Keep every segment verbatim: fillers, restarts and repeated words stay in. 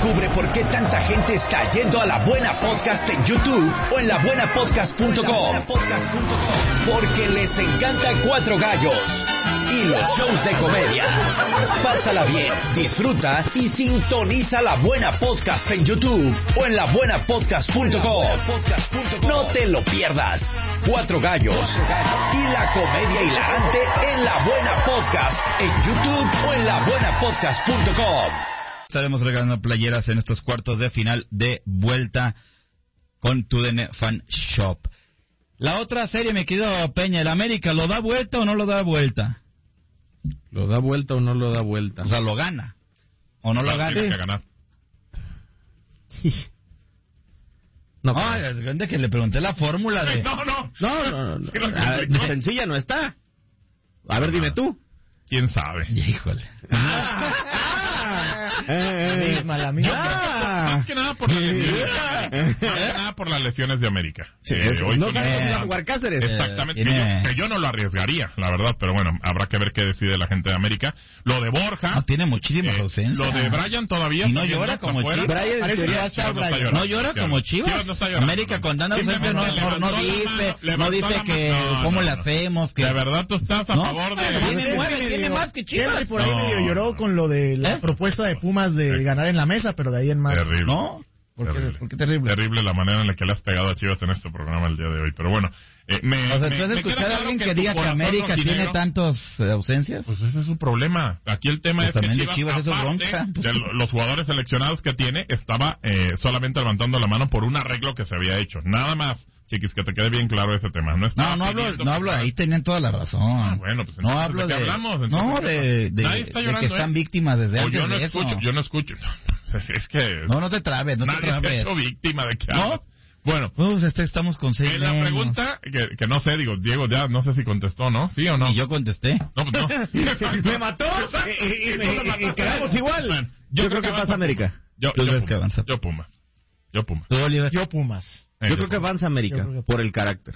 Descubre por qué tanta gente está yendo a La Buena Podcast en YouTube o en la buena podcast punto com. Porque les encanta Cuatro Gallos y los shows de comedia. Pásala bien, disfruta y sintoniza La Buena Podcast en YouTube o en la buena podcast punto com. No te lo pierdas. Cuatro Gallos y la comedia hilarante en La Buena Podcast en YouTube o en la buena podcast punto com. Estaremos regalando playeras en estos cuartos de final de vuelta con tu D N Fan Shop. La otra serie, me querido Peña, ¿el América lo da vuelta o no lo da vuelta? ¿Lo da vuelta o no lo da vuelta? O sea, ¿lo gana o no claro, lo gana? Tiene que ganar. No, ah, de que le pregunté la fórmula de... No, no. No, no, no. no. Sí, lo que Ah, explicó. sencilla no está. A ver, dime tú. ¿Quién sabe? Híjole. Eh, misma, la misma. Ah. Más que nada por las lesiones. Más que nada por las lesiones de América. Sí, Eh, pues, hoy no con sabes esas- si va a jugar Cáceres. Exactamente, Eh, que, tiene- yo, que yo no lo arriesgaría, la verdad, pero bueno, habrá que ver qué decide la gente de América. Lo de Borja, No, tiene muchísimas eh, ausencias. lo de Brian todavía Y no también llora está como fuera. Chivas. Brian, Parece en que teoría, va a estar Chivas no está Brian. llorando. No llora Chivas como Chivas. no está llorando, América no. con tanta ausencia no, Simplemente no, no levantó la dice, mano, no levantó dice la que mano. No, cómo no, le no. hacemos. Que... De verdad tú estás a ¿No? favor de... Tiene nueve, tiene más que Chivas. Henry por ahí No, medio lloró no. con lo de la ¿Eh? propuesta de Pumas de Sí. ganar en la mesa, pero de ahí en más. Terrible. ¿No? ¿Por qué, Terrible. ¿Por qué terrible? Terrible la manera en la que le has pegado a Chivas en este programa el día de hoy. Pero bueno, eh, me, O sea, me- ¿tú has me escuchado queda a claro alguien que tu diga que corazón América rojinegro- tiene tantas eh, ausencias? Pues ese es su problema. Aquí el tema Pues es que también de Chivas, Chivas eso es aparte bronca. de lo- los jugadores seleccionados que tiene, estaba eh, solamente levantando la mano por un arreglo que se había hecho. Nada más, chiquis, que te quede bien claro ese tema. No, estaba No, no hablo, pidiendo no que hablo, fuera- ahí tenían toda la razón. Ah, bueno, pues no entonces, hablo ¿de de, qué hablamos? no, Entonces, de, de, nadie está de llorando, que están ¿eh? víctimas desde O antes yo no de eso. escucho, yo no escucho. No, es, es que No, no te trabes, no te nadie se ha trabes. hecho víctima de que ¿No? hablas. Bueno, Pues este, estamos con seis en la menos. pregunta, que, que no sé, digo, Diego ya no sé si contestó, ¿no? ¿Sí o no? Y yo contesté. No, pues no. Me mató y, y- y- Tú lo y- y mataste. quedamos igual. Bueno, Yo, creo que pasa América. Yo, ¿Tú yo crees que Pumas. avanza? Yo Pumas. Yo Pumas. ¿Tú, Oliver? Yo Pumas. Eh, Yo creo que avanza América Yo creo que- por el carácter.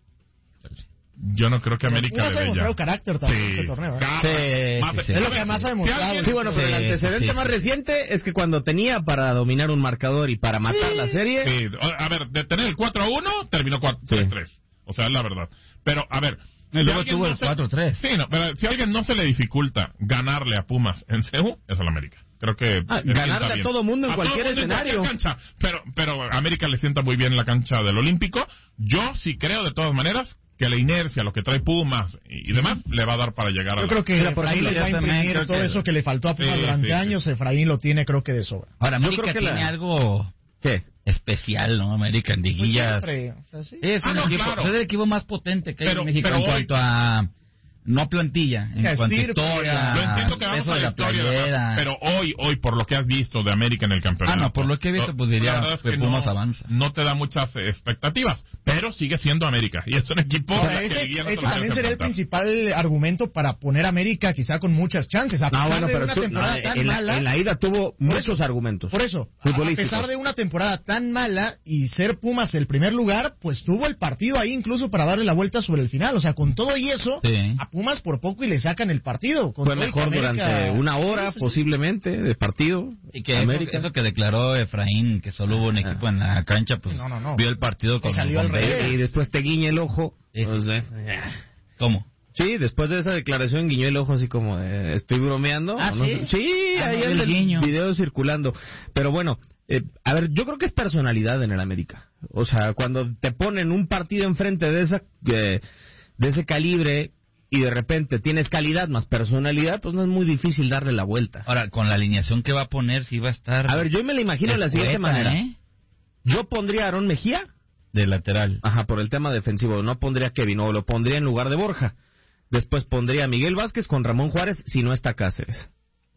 Yo no creo que América Pumas le ha dé demostrado ya. carácter también en Sí, ese torneo. ¿eh? garra, Sí, más- sí, sí. Es lo que más ha Si demostrado. alguien- Sí, bueno, pero Sí, el antecedente sí, sí. más reciente es que cuando tenía para dominar un marcador y para matar la serie, Sí, a ver, de tener el cuatro a uno, terminó tres tres. O sea, es la verdad. Pero, a ver... Y luego alguien tuvo no el se- cuatro tres. Sí, no, pero si a alguien no se le dificulta ganarle a Pumas en C E U, es al América. Creo que... Ah, le ganarle sienta a bien. todo mundo en A todo cualquier mundo en escenario. cancha. Pero, pero a América le sienta muy bien la cancha del Olímpico. Yo sí creo, de todas maneras, que la inercia, lo que trae Pumas y, y demás, le va a dar para llegar a Yo la... creo que Mira, por Efraín ejemplo, les va a yo también imprimir creo todo que- eso que le faltó a Pumas Sí, durante sí, sí. años. Efraín lo tiene, creo que de sobra. Ahora, Yo América creo que tiene la- algo ¿qué? especial, ¿no? América en Pues liguillas. siempre, o sea, sí. Es Ah, un no, equipo, claro. es el equipo más potente que hay Pero- en México pero en hoy- cuanto a... No plantilla, en Ya, cuanto a estirpe, historia, Lo entiendo que vamos peso a de la la historia, playera. pero hoy, hoy, por lo que has visto de América en el campeonato... Ah, no, por lo que he visto, pues la diría verdad es que Pumas no, avanza. No te da muchas eh, expectativas, pero sigue siendo América, y es un equipo... Ahora, que ese, Liguilla no se ese lo también deja sería el enfrentar. principal argumento para poner a América quizá con muchas chances, a No, pesar bueno, de pero una tú- temporada no, tan en, la, mala. en la ida tuvo muchos argumentos. Por eso, a- a futbolísticos. pesar de una temporada tan mala y ser Pumas el primer lugar, pues tuvo el partido ahí incluso para darle la vuelta sobre el final. O sea, con todo y eso, Sí. a Pumas por poco y le sacan el partido. Con Fue todo y mejor que América- durante una hora, Sí, sí, sí. posiblemente, de partido. Y que eso, América. eso que declaró Efraín, que solo hubo un equipo en la cancha, pues No, no, no. vio el partido con Y salió con al revés. Vélez. Y después te guiña el ojo. Sí, sí. O sea, ¿Cómo? sí, después de esa declaración guiñó el ojo así como, eh, ¿estoy bromeando? Ah, ¿No? ¿sí? Sí, Ah, ahí no, anda el el guiño. video circulando. Pero bueno, eh, a ver, yo creo que es personalidad en el América. O sea, cuando te ponen un partido enfrente de esa eh, de ese calibre y de repente tienes calidad más personalidad, pues no es muy difícil darle la vuelta. Ahora, con la alineación que va a poner, si va a estar... A ver, yo me la imagino de la siguiente escueta, manera. ¿eh? Yo pondría a Aarón Mejía, De lateral. ajá, por el tema defensivo, no pondría a Kevin, o lo pondría en lugar de Borja. Después pondría a Miguel Vázquez con Ramón Juárez si no está Cáceres.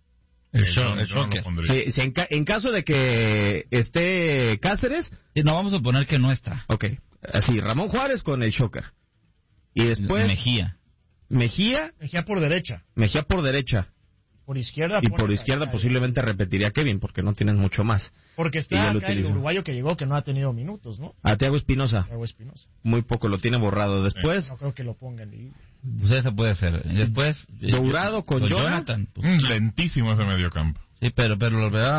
El Eh, show, yo- el yo no choque. lo pondría. Sí, si en, ca- en caso de que esté Cáceres, Sí, no, vamos a poner que no está. ok, así, Ramón Juárez con el Shocker. Y después Mejía. Mejía, Mejía por derecha, Mejía por derecha. por izquierda. Y pones por a- izquierda a- posiblemente repetiría Kevin, porque no tienes mucho más. Porque y está ya lo acá el utilizó. uruguayo que llegó que no ha tenido minutos, ¿no? A Thiago Espinosa, Thiago Espinosa. muy poco, lo tiene borrado. Después, No creo que lo pongan. Y... Pues eso puede ser. Y después... Dourado con pues Jonah. Jonathan. Pues, Mm, lentísimo ese mediocampo. sí, pero, pero lo verdad